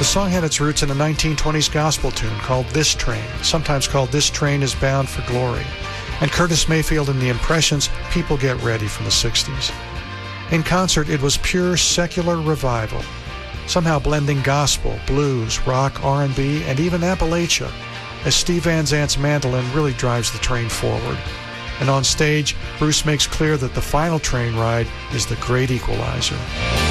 song had its roots in a 1920s gospel tune called This Train, sometimes called This Train is Bound for Glory, and Curtis Mayfield and the Impressions' People Get Ready from the 60s. In concert, it was pure secular revival, somehow blending gospel, blues, rock, R&B, and even Appalachia, as Steve Van Zant's mandolin really drives the train forward. And on stage, Bruce makes clear that the final train ride is the great equalizer.